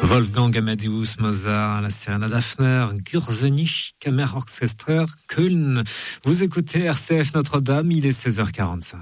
Wolfgang Amadeus Mozart, la Serenade Hafner, Gürzenich, Kammerorchester, Köln. Vous écoutez RCF Notre-Dame, il est 16h45.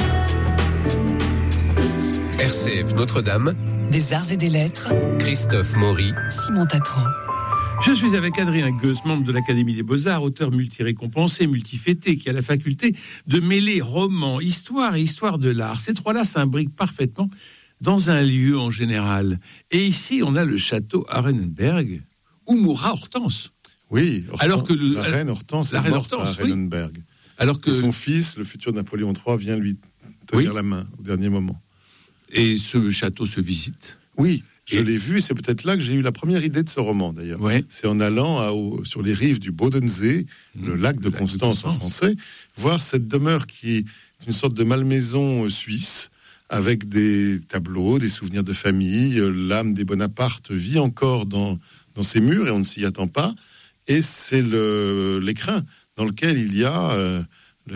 RCF Notre-Dame, des arts et des lettres, Christophe Maury, Simon Tatran. Je suis avec Adrien Goes, membre de l'Académie des Beaux-Arts, auteur multi-récompensé, multi-fêté, qui a la faculté de mêler roman, histoire et histoire de l'art. Ces trois-là s'imbriquent parfaitement dans un lieu en général. Et ici, on a le château Arenenberg, où mourra Hortense. Oui, alors que la reine Hortense est morte à Arenenberg. Oui. Alors que et son fils, le futur Napoléon III, vient lui tenir la main au dernier moment. Et ce château se visite. Oui, je l'ai vu, c'est peut-être là que j'ai eu la première idée de ce roman, d'ailleurs. Ouais. C'est en allant sur les rives du Bodensee, le lac de Constance en français, voir cette demeure qui est une sorte de malmaison suisse, avec des tableaux, des souvenirs de famille. L'âme des Bonaparte vit encore dans ces murs et on ne s'y attend pas. Et c'est l'écrin dans lequel il y a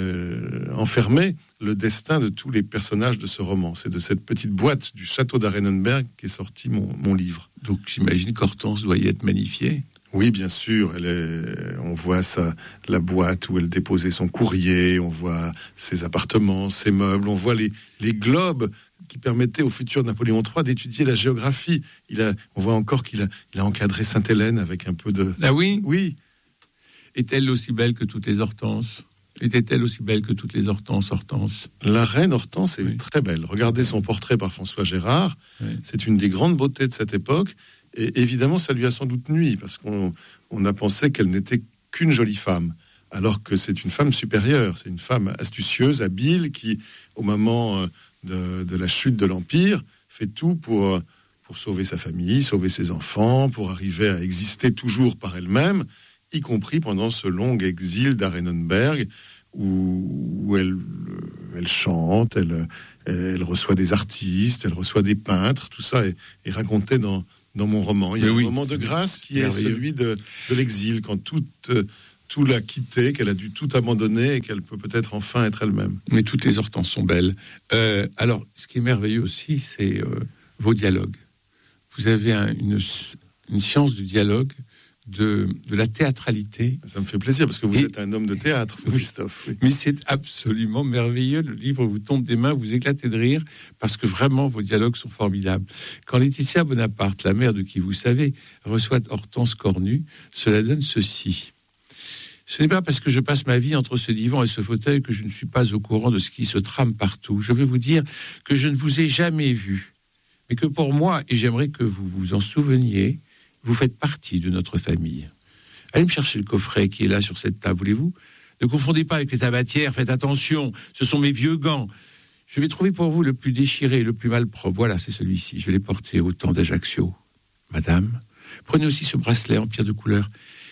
enfermé le destin de tous les personnages de ce roman. C'est de cette petite boîte du château d'Arenenberg qu'est sorti mon livre. Donc j'imagine qu'Hortense doit y être magnifiée. Oui, bien sûr. On voit la boîte où elle déposait son courrier, on voit ses appartements, ses meubles, on voit les globes qui permettaient au futur Napoléon III d'étudier la géographie. On voit encore qu'il a encadré Sainte-Hélène avec un peu de... Ah oui ? Oui. Est-elle aussi belle que toutes les Hortenses ? Était-elle aussi belle que toutes les Hortense ? La reine Hortense est très belle. Regardez son portrait par François Gérard. Oui. C'est une des grandes beautés de cette époque. Et évidemment, ça lui a sans doute nui, parce qu'on a pensé qu'elle n'était qu'une jolie femme, alors que c'est une femme supérieure. C'est une femme astucieuse, habile, qui, au moment de la chute de l'Empire, fait tout pour sauver sa famille, sauver ses enfants, pour arriver à exister toujours par elle-même, y compris pendant ce long exil d'Arenenberg, où elle chante, elle reçoit des artistes, elle reçoit des peintres, tout ça est raconté dans mon roman. Il y a un moment de grâce qui est celui de l'exil, quand tout l'a quitté, qu'elle a dû tout abandonner et qu'elle peut peut-être enfin être elle-même. Mais toutes les Hortenses sont belles. Alors, ce qui est merveilleux aussi, c'est vos dialogues. Vous avez une science du dialogue, de la théâtralité. Ça me fait plaisir, parce que vous êtes un homme de théâtre, Christophe. Oui. Mais c'est absolument merveilleux. Le livre vous tombe des mains, vous éclatez de rire, parce que vraiment, vos dialogues sont formidables. Quand Laetitia Bonaparte, la mère de qui vous savez, reçoit Hortense Cornu, cela donne ceci. Ce n'est pas parce que je passe ma vie entre ce divan et ce fauteuil que je ne suis pas au courant de ce qui se trame partout. Je veux vous dire que je ne vous ai jamais vu, mais que pour moi, et j'aimerais que vous vous en souveniez, vous faites partie de notre famille. Allez me chercher le coffret qui est là sur cette table, voulez-vous ? Ne confondez pas avec les tabatières, faites attention, ce sont mes vieux gants. Je vais trouver pour vous le plus déchiré, le plus malpropre. Voilà, c'est celui-ci, je l'ai porté au temps d'Ajaccio. Madame, prenez aussi ce bracelet en pierre de couleur.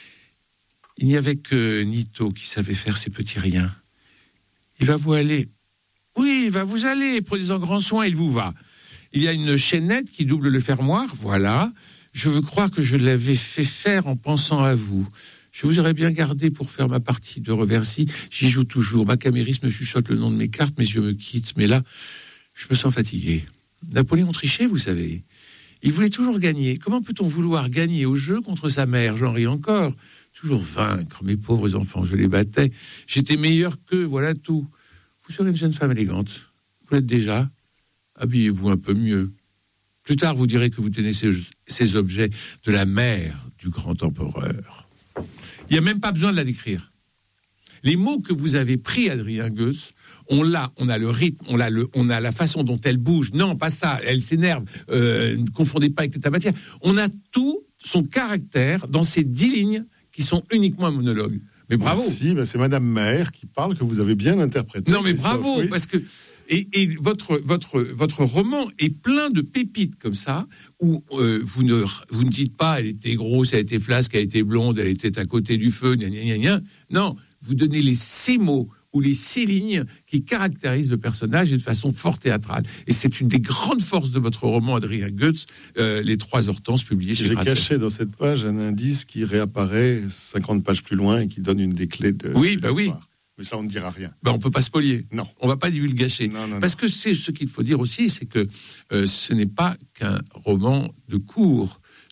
Il n'y avait que Nito qui savait faire ces petits riens. Il va vous aller. Oui, il va vous aller, prenez-en grand soin, il vous va. Il y a une chaînette qui double le fermoir, voilà. Je veux croire que je l'avais fait faire en pensant à vous. Je vous aurais bien gardé pour faire ma partie de reversi. J'y joue toujours. Ma camériste me chuchote le nom de mes cartes, mes yeux me quittent. Mais là, je me sens fatigué. Napoléon trichait, vous savez. Il voulait toujours gagner. Comment peut-on vouloir gagner au jeu contre sa mère ? J'en ris encore. Toujours vaincre, mes pauvres enfants. Je les battais. J'étais meilleur qu'eux, voilà tout. Vous serez une jeune femme élégante. Vous l'êtes déjà. Habillez-vous un peu mieux. Plus tard, vous direz que vous tenez ces objets de la mère du grand empereur. Il n'y a même pas besoin de la décrire. Les mots que vous avez pris, Adrien Goes, on a le rythme, on a la façon dont elle bouge. Non, pas ça, elle s'énerve. Ne confondez pas avec les tabatières. On a tout son caractère dans ces 10 lignes qui sont uniquement un monologue. Mais bravo. Merci, c'est Madame Maher qui parle, que vous avez bien interprété. Non, mais bravo, oui. Parce que et votre roman est plein de pépites comme ça, où vous ne dites pas elle était grosse, elle était flasque, elle était blonde, elle était à côté du feu, gna gna gna gna. Non, vous donnez les 6 mots ou les 6 lignes qui caractérisent le personnage et de façon fort théâtrale. Et c'est une des grandes forces de votre roman, Adrien Goes, Les 3 Hortenses, publié chez Grasset. J'ai caché dans cette page un indice qui réapparaît 50 pages plus loin et qui donne une des clés de l'histoire. Oui. Mais ça, on ne dira rien. On ne peut pas spolier. Non. On ne va pas divulgacher. Non. Parce que c'est ce qu'il faut dire aussi, c'est que ce n'est pas qu'un roman de cours.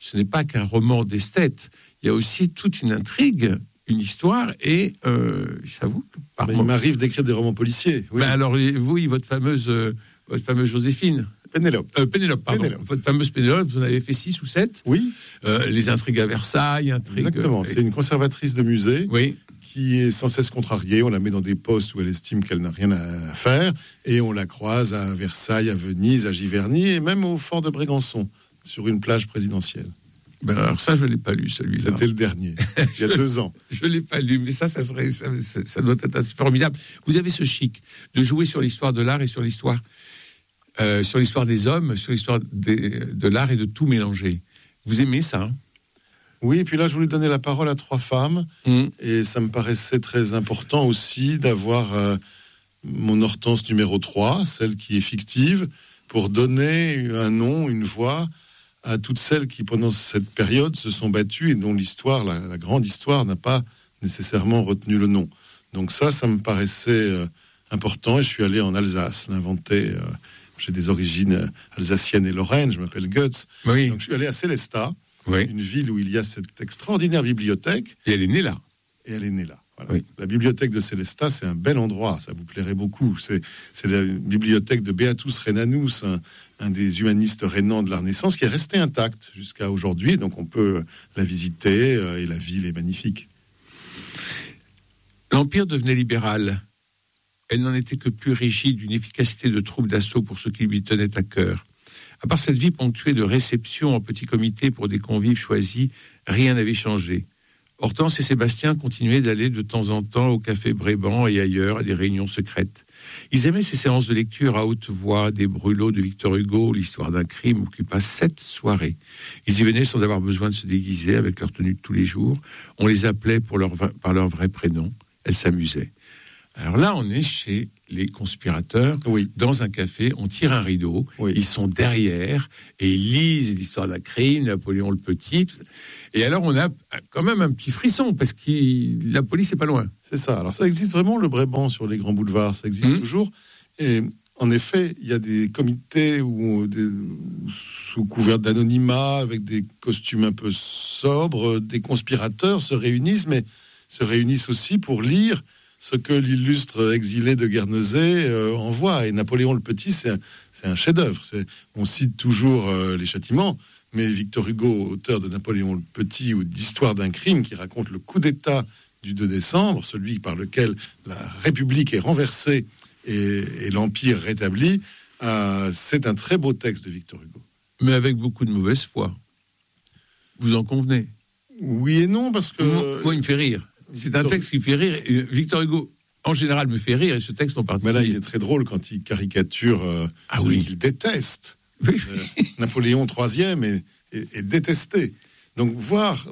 ce n'est pas qu'un roman d'esthète. Il y a aussi toute une intrigue, une histoire, et j'avoue que il m'arrive d'écrire des romans policiers. Oui. Ben alors, vous, votre fameuse Joséphine. Pénélope, pardon. Votre fameuse Pénélope, vous en avez fait 6 ou 7. Oui. Les intrigues à Versailles, Exactement. C'est une conservatrice de musée. Oui. Qui est sans cesse contrariée. On la met dans des postes où elle estime qu'elle n'a rien à faire, et on la croise à Versailles, à Venise, à Giverny, et même au fort de Brégançon, sur une plage présidentielle. Ben alors ça, je ne l'ai pas lu, celui-là. C'était le dernier, il y a 2 ans. Je ne l'ai pas lu, mais ça doit être assez formidable. Vous avez ce chic de jouer sur l'histoire de l'art et sur l'histoire des hommes, sur l'histoire de l'art, et de tout mélanger. Vous aimez ça, hein? Oui, et puis là, je voulais donner la parole à 3 femmes, et ça me paraissait très important aussi d'avoir mon Hortense numéro 3, celle qui est fictive, pour donner un nom, une voix à toutes celles qui, pendant cette période, se sont battues et dont l'histoire, la grande histoire, n'a pas nécessairement retenu le nom. Donc ça me paraissait important, et je suis allé en Alsace l'inventer. J'ai des origines alsaciennes et lorraines, je m'appelle Goetz. Oui. Donc je suis allé à Sélestat. Oui. Une ville où il y a cette extraordinaire bibliothèque. Et elle est née là. Voilà. Oui. La bibliothèque de Sélestat, c'est un bel endroit, ça vous plairait beaucoup. C'est la bibliothèque de Beatus Rhénanus, un des humanistes rhénans de la Renaissance, qui est resté intacte jusqu'à aujourd'hui. Donc on peut la visiter, et la ville est magnifique. L'Empire devenait libéral. Elle n'en était que plus rigide, d'une efficacité de troupe d'assaut pour ce qui lui tenait à cœur. À part cette vie ponctuée de réceptions en petit comité pour des convives choisis, rien n'avait changé. Hortense et Sébastien continuaient d'aller de temps en temps au café Bréban et ailleurs à des réunions secrètes. Ils aimaient ces séances de lecture à haute voix, des brûlots de Victor Hugo, l'histoire d'un crime occupa 7 soirées. Ils y venaient sans avoir besoin de se déguiser avec leur tenue de tous les jours. On les appelait par leur vrai prénom. Elles s'amusaient. Alors là, on est chez les conspirateurs, oui. Dans un café, on tire un rideau, oui. Ils sont derrière et ils lisent l'histoire d'un crime, Napoléon le Petit. Et alors, on a quand même un petit frisson parce que la police n'est pas loin. C'est ça. Alors, ça existe vraiment, le Bréban, sur les grands boulevards. Ça existe toujours. Et en effet, il y a des comités sous couvert d'anonymat, avec des costumes un peu sobres, des conspirateurs se réunissent, mais se réunissent aussi pour lire ce que l'illustre exilé de Guernesey envoie. Et Napoléon le Petit, c'est un chef-d'œuvre. On cite toujours les châtiments, mais Victor Hugo, auteur de Napoléon le Petit ou d'Histoire d'un crime, qui raconte le coup d'État du 2 décembre, celui par lequel la République est renversée et l'Empire rétabli, c'est un très beau texte de Victor Hugo. Mais avec beaucoup de mauvaise foi. Vous en convenez? Oui et non, parce que... Moi, il me fait rire. C'est un texte qui fait rire. Victor Hugo, en général, me fait rire, et ce texte en particulier. Mais là, il est très drôle quand il caricature qu'il déteste. Oui. Napoléon IIIe est détesté. Donc, voir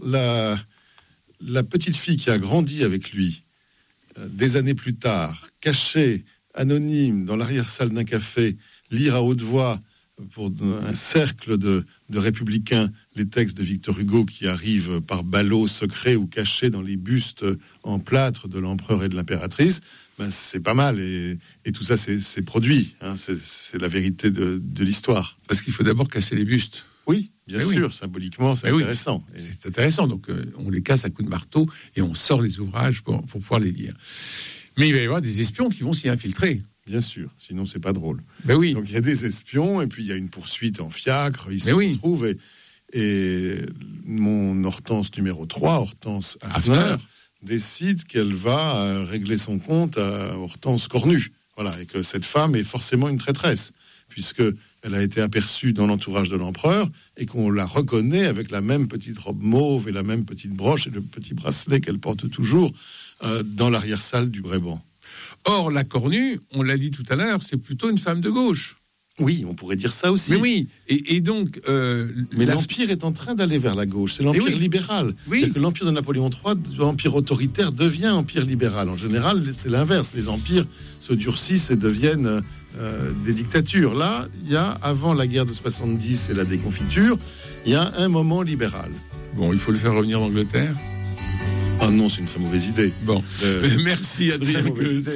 la petite fille qui a grandi avec lui, des années plus tard, cachée, anonyme, dans l'arrière-salle d'un café, lire à haute voix pour un cercle de républicains les textes de Victor Hugo qui arrivent par ballots secrets ou cachés dans les bustes en plâtre de l'empereur et de l'impératrice, c'est pas mal. Et tout ça, c'est produit. Hein, c'est la vérité de l'histoire. Parce qu'il faut d'abord casser les bustes. Oui, bien sûr. Oui. Symboliquement, c'est intéressant. Oui, c'est intéressant. Donc, on les casse à coups de marteau et on sort les ouvrages pour pouvoir les lire. Mais il va y avoir des espions qui vont s'y infiltrer. Bien sûr, sinon c'est pas drôle. Ben oui. Donc il y a des espions et puis il y a une poursuite en fiacre, ils se retrouvent et mon Hortense numéro 3, Hortense Hafner, décide qu'elle va régler son compte à Hortense Cornu. Voilà, et que cette femme est forcément une traîtresse, puisque elle a été aperçue dans l'entourage de l'empereur et qu'on la reconnaît avec la même petite robe mauve et la même petite broche et le petit bracelet qu'elle porte toujours dans l'arrière-salle du Bréban. Or, la Cornue, on l'a dit tout à l'heure, c'est plutôt une femme de gauche. Oui, on pourrait dire ça aussi. Mais oui, et donc... mais l'Empire est en train d'aller vers la gauche, c'est l'Empire libéral. Oui. C'est-à-dire que l'Empire de Napoléon III, l'Empire autoritaire, devient Empire libéral. En général, c'est l'inverse. Les empires se durcissent et deviennent des dictatures. Là, il y a, avant la guerre de 70 et la déconfiture, il y a un moment libéral. Bon, il faut le faire revenir d'Angleterre. Ah non, c'est une très mauvaise idée. Bon, merci Adrien Goetz.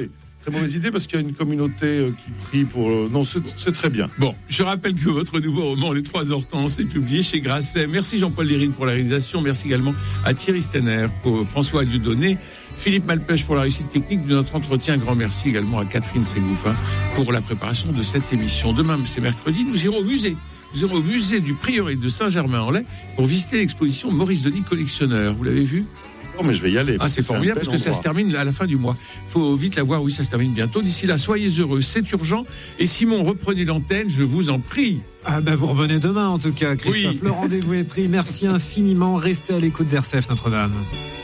très mauvaise idée parce qu'il y a une communauté qui prie pour. Non, c'est très bien. Bon, je rappelle que votre nouveau roman, Les Trois Hortenses, est publié chez Grasset. Merci Jean-Paul Lérine pour la réalisation. Merci également à Thierry Stenner, pour François Dieudonné, Philippe Malpêche pour la réussite technique de notre entretien. Un grand merci également à Catherine Ségouffin pour la préparation de cette émission. Demain, c'est mercredi, nous irons au musée. Nous irons au musée du Prieuré de Saint-Germain-en-Laye pour visiter l'exposition Maurice Denis collectionneur. Vous l'avez vu ? Oh, mais je vais y aller. Ah, c'est formidable parce que ça se termine à la fin du mois. Il faut vite la voir, oui, ça se termine bientôt. D'ici là, soyez heureux, c'est urgent. Et Simon, reprenez l'antenne, je vous en prie. Ah ben vous revenez demain en tout cas, Christophe. Oui. Le rendez-vous est pris. Merci infiniment. Restez à l'écoute d'RCF Notre-Dame.